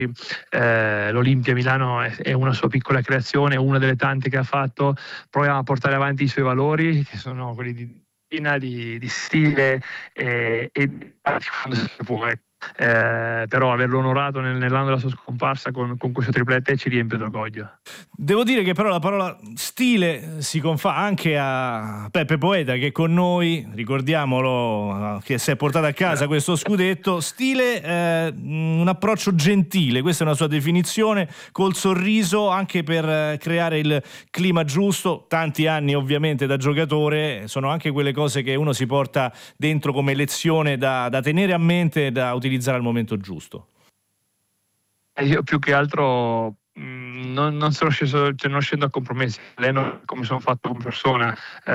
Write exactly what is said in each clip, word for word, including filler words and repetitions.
Eh, l'Olimpia Milano è, è una sua piccola creazione, una delle tante che ha fatto. Proviamo a portare avanti i suoi valori, che sono quelli di di, di stile e, e quando si può, eh. Eh, però averlo onorato nel, nell'anno della sua scomparsa con, con questo triplete ci riempie d'orgoglio. Devo dire che però la parola stile si confà anche a Peppe Poeta, che con noi, ricordiamolo, che si è portato a casa questo scudetto. Stile, eh, un approccio gentile, questa è una sua definizione, col sorriso, anche per creare il clima giusto. Tanti anni ovviamente da giocatore, sono anche quelle cose che uno si porta dentro come lezione da, da tenere a mente e da utilizzare al momento giusto. Io più che altro mh, non, non sono sceso, cioè non scendo a compromessi, alleno come sono fatto come persona,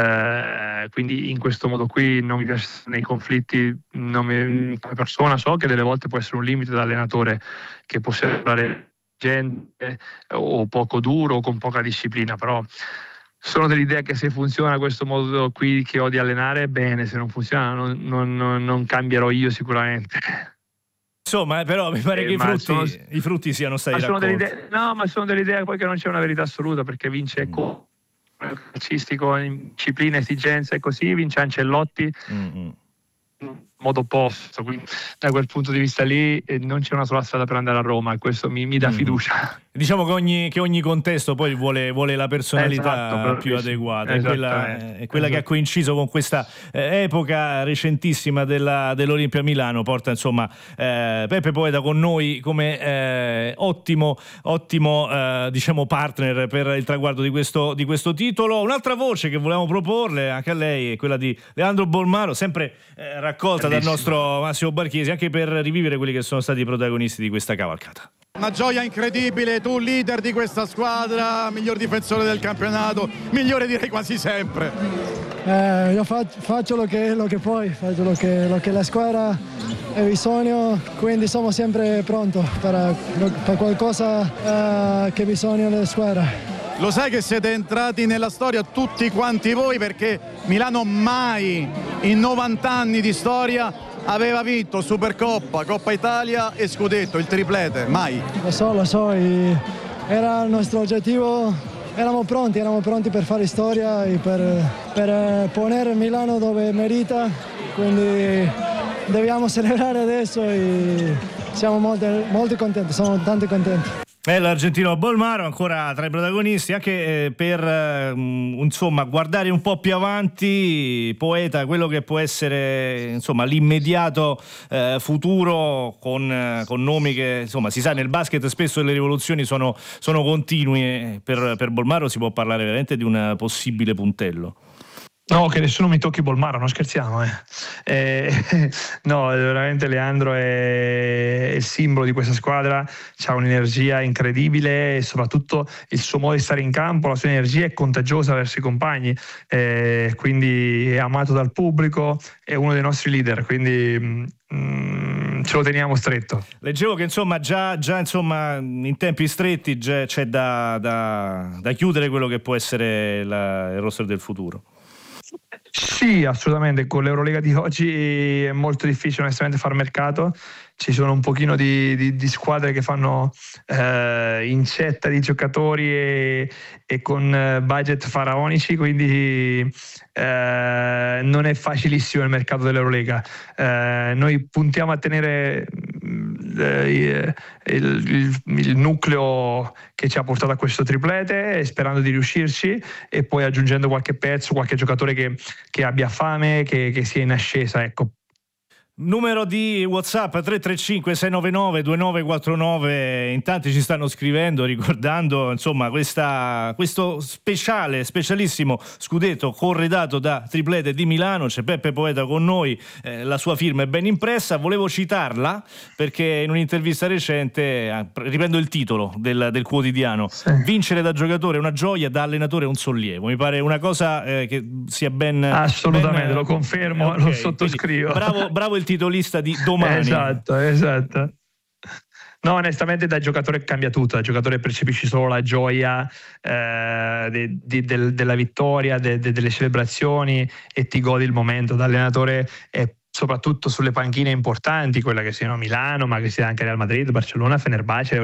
eh, quindi in questo modo qui non mi piace nei conflitti, non mi, come persona so che delle volte può essere un limite da allenatore, che può sembrare gente o poco duro o con poca disciplina, però sono dell'idea che se funziona questo modo qui che ho di allenare, bene, se non funziona non, non, non, non cambierò io sicuramente. Insomma, però mi pare eh, che i frutti, sono, i frutti siano stati sono raccolti. No, ma sono dell'idea poi che non c'è una verità assoluta, perché vince mm. calcistico, in disciplina, esigenza e così, vince Ancelotti mm-hmm. in modo opposto, quindi da quel punto di vista lì eh, non c'è una sola strada per andare a Roma e questo mi, mi dà mm-hmm. fiducia. Diciamo che ogni, che ogni contesto poi vuole, vuole la personalità esatto, più sì, adeguata, è quella, è quella esatto. che ha coinciso con questa eh, epoca recentissima della, dell'Olimpia Milano. Porta insomma eh, Peppe Poeta con noi come eh, ottimo, ottimo eh, diciamo partner per il traguardo di questo, di questo titolo. Un'altra voce che volevamo proporle anche a lei è quella di Leandro Bolmaro, sempre eh, raccolta Bellissimo. dal nostro Massimo Barchesi, anche per rivivere quelli che sono stati i protagonisti di questa cavalcata. Una gioia incredibile, tu leader di questa squadra, miglior difensore del campionato, migliore direi quasi sempre. Eh, io faccio, faccio lo che, lo che puoi, faccio lo che, lo che la squadra ha bisogno, quindi sono sempre pronto per, per qualcosa eh, che bisogna della squadra. Lo sai che siete entrati nella storia tutti quanti voi, perché Milano mai in novanta anni di storia aveva vinto Supercoppa, Coppa Italia e Scudetto, il triplete, mai. Lo so, lo so, era il nostro obiettivo, eravamo pronti, eravamo pronti per fare storia e per, per ponere Milano dove merita, quindi dobbiamo celebrare adesso e siamo molto, molto contenti, siamo tanto contenti. È l'argentino Bolmaro ancora tra i protagonisti, anche eh, per eh, insomma guardare un po' più avanti, Poeta, quello che può essere insomma l'immediato eh, futuro con, eh, con nomi che insomma si sa nel basket spesso le rivoluzioni sono, sono continue. Per, per Bolmaro si può parlare veramente di un possibile puntello. No, che nessuno mi tocchi Bolmaro, non scherziamo. Eh. Eh, no, veramente Leandro è il simbolo di questa squadra, ha un'energia incredibile e soprattutto il suo modo di stare in campo, la sua energia è contagiosa verso i compagni, eh, quindi è amato dal pubblico, è uno dei nostri leader, quindi mm, ce lo teniamo stretto. Leggevo che insomma già, già insomma in tempi stretti già c'è da, da, da chiudere quello che può essere la, il roster del futuro. Sì, assolutamente, con l'Eurolega di oggi è molto difficile onestamente far mercato, ci sono un pochino di, di, di squadre che fanno eh, incetta di giocatori e, e con budget faraonici, quindi eh, non è facilissimo il mercato dell'Eurolega. Eh, noi puntiamo a tenere il, il, il nucleo che ci ha portato a questo triplete, sperando di riuscirci e poi aggiungendo qualche pezzo, qualche giocatore che, che abbia fame, che, che sia in ascesa, ecco. Numero di WhatsApp tre tre cinque sei nove nove due nove quattro nove. In tanti ci stanno scrivendo ricordando insomma questa, questo speciale, specialissimo scudetto corredato da triplete di Milano. C'è Peppe Poeta con noi, eh, la sua firma è ben impressa. Volevo citarla perché in un'intervista recente, eh, riprendo il titolo del, del quotidiano, sì. Vincere da giocatore è una gioia, da allenatore è un sollievo. Mi pare una cosa eh, che sia ben... Assolutamente, ben, lo confermo, okay, lo sottoscrivo. Bravo, bravo il titolista di domani. Esatto, esatto. No, onestamente da giocatore cambia tutto, da giocatore percepisci solo la gioia eh, de, de, de, della vittoria, de, de, delle celebrazioni e ti godi il momento. Da allenatore è soprattutto sulle panchine importanti, quella che siano Milano, ma che sia anche Real Madrid, Barcellona, Fenerbahce,